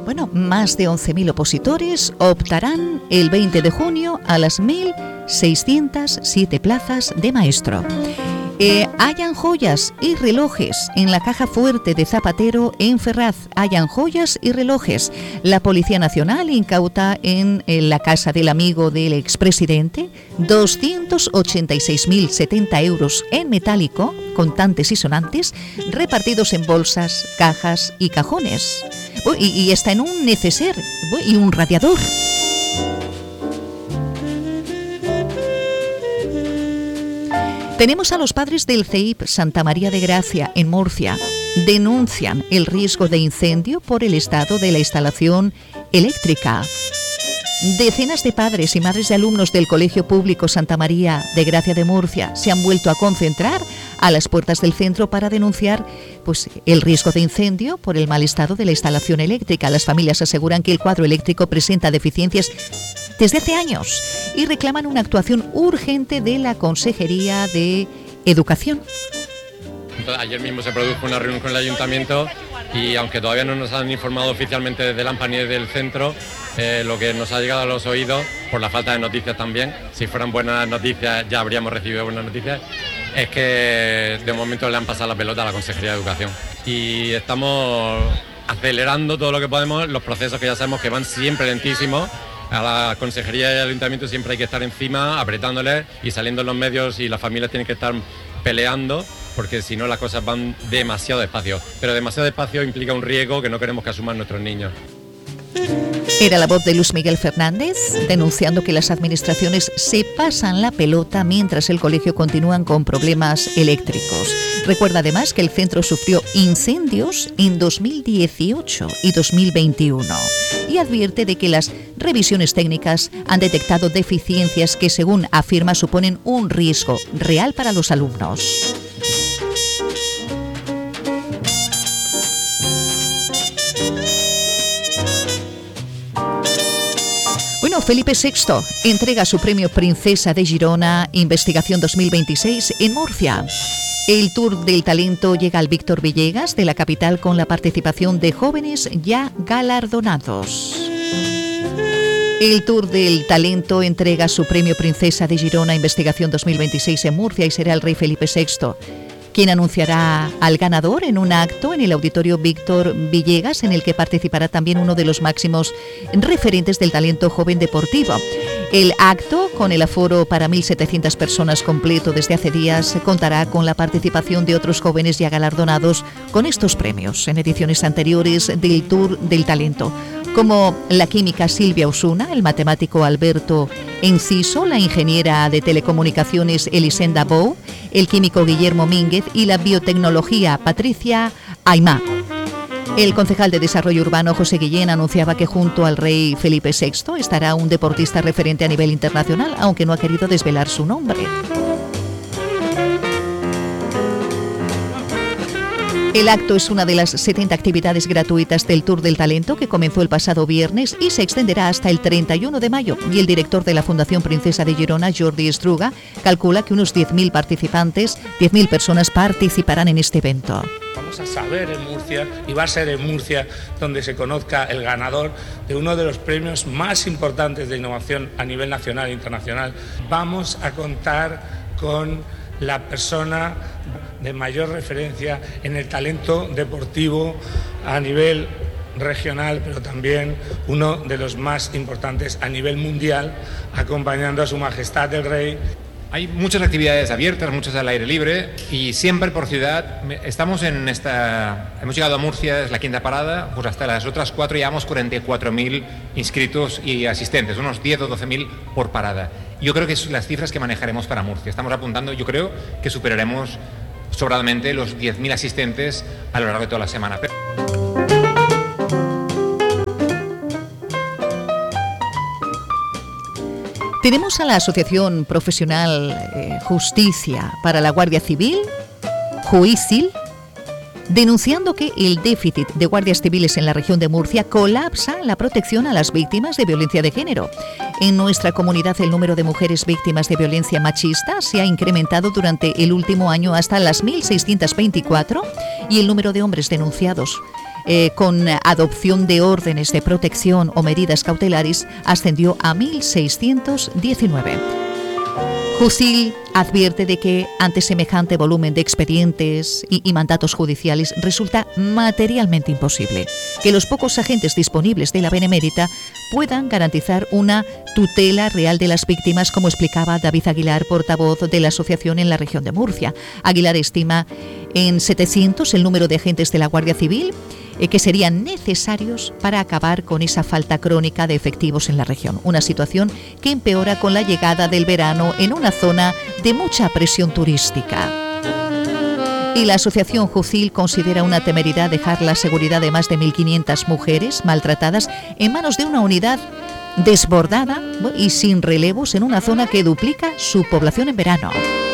Bueno, más de 11.000 opositores optarán el 20 de junio a las 1.607 plazas de maestro. Hallan joyas y relojes en la caja fuerte de Zapatero en Ferraz. Hallan joyas y relojes. La Policía Nacional incauta en la casa del amigo del expresidente 286.070 euros en metálico, contantes y sonantes, repartidos en bolsas, cajas y cajones. Y está en un neceser y un radiador. Tenemos a los padres del CEIP Santa María de Gracia, en Murcia. Denuncian el riesgo de incendio por el estado de la instalación eléctrica. Decenas de padres y madres de alumnos del Colegio Público Santa María de Gracia de Murcia se han vuelto a concentrar a las puertas del centro para denunciar el riesgo de incendio por el mal estado de la instalación eléctrica. Las familias aseguran que el cuadro eléctrico presenta deficiencias desde hace años y reclaman una actuación urgente de la Consejería de Educación. Ayer mismo se produjo una reunión con el Ayuntamiento y aunque todavía no nos han informado oficialmente desde la AMPA ni del centro, lo que nos ha llegado a los oídos, por la falta de noticias también, si fueran buenas noticias ya habríamos recibido buenas noticias, es que de momento le han pasado la pelota a la Consejería de Educación y estamos acelerando todo lo que podemos, los procesos que ya sabemos que van siempre lentísimos. A la Consejería y al Ayuntamiento siempre hay que estar encima, apretándoles y saliendo en los medios, y las familias tienen que estar peleando, porque si no las cosas van demasiado despacio. Pero demasiado despacio implica un riesgo que no queremos que asuman nuestros niños. Era la voz de Luis Miguel Fernández denunciando que las administraciones se pasan la pelota mientras el colegio continúan con problemas eléctricos. Recuerda además que el centro sufrió incendios en 2018 y 2021 y advierte de que las revisiones técnicas han detectado deficiencias que, según afirma, suponen un riesgo real para los alumnos. Felipe VI entrega su premio Princesa de Girona Investigación 2026 en Murcia. El Tour del Talento llega al Víctor Villegas de la capital con la participación de jóvenes ya galardonados. El Tour del Talento entrega su premio Princesa de Girona Investigación 2026 en Murcia y será el rey Felipe VI quien anunciará al ganador en un acto en el Auditorio Víctor Villegas, en el que participará también uno de los máximos referentes del talento joven deportivo. El acto, con el aforo para 1.700 personas completo desde hace días, contará con la participación de otros jóvenes ya galardonados con estos premios en ediciones anteriores del Tour del Talento, como la química Silvia Osuna, el matemático Alberto Enciso, la ingeniera de telecomunicaciones Elisenda Bou, el químico Guillermo Mínguez y la biotecnología Patricia Aymá. El concejal de Desarrollo Urbano José Guillén anunciaba que junto al rey Felipe VI estará un deportista referente a nivel internacional, aunque no ha querido desvelar su nombre. El acto es una de las 70 actividades gratuitas del Tour del Talento que comenzó el pasado viernes y se extenderá hasta el 31 de mayo. Y el director de la Fundación Princesa de Girona, Jordi Estruga, calcula que unos 10.000 participantes, 10.000 personas participarán en este evento. Vamos a saber en Murcia, y va a ser en Murcia donde se conozca el ganador de uno de los premios más importantes de innovación a nivel nacional e internacional. Vamos a contar con la persona de mayor referencia en el talento deportivo a nivel regional, pero también uno de los más importantes a nivel mundial, acompañando a Su Majestad el Rey. Hay muchas actividades abiertas, muchas al aire libre y siempre por ciudad. Hemos llegado a Murcia, es la quinta parada, pues hasta las otras 4 llevamos 44.000 inscritos y asistentes, unos 10 o 12.000 por parada. Yo creo que son las cifras que manejaremos para Murcia. Estamos apuntando, yo creo que superaremos sobradamente los 10.000 asistentes a lo largo de toda la semana. Tenemos a la Asociación Profesional Justicia para la Guardia Civil, Juicil, denunciando que el déficit de guardias civiles en la región de Murcia colapsa la protección a las víctimas de violencia de género. En nuestra comunidad el número de mujeres víctimas de violencia machista se ha incrementado durante el último año hasta las 1.624 y el número de hombres denunciados con adopción de órdenes de protección o medidas cautelares ascendió a 1.619. Jusil advierte de que ante semejante volumen de expedientes y mandatos judiciales resulta materialmente imposible que los pocos agentes disponibles de la Benemérita puedan garantizar una tutela real de las víctimas, como explicaba David Aguilar, portavoz de la asociación en la región de Murcia. Aguilar estima en 700 el número de agentes de la Guardia Civil que serían necesarios para acabar con esa falta crónica de efectivos en la región. Una situación que empeora con la llegada del verano en una zona de mucha presión turística. Y la asociación Jusil considera una temeridad dejar la seguridad de más de 1.500 mujeres maltratadas en manos de una unidad desbordada y sin relevos en una zona que duplica su población en verano.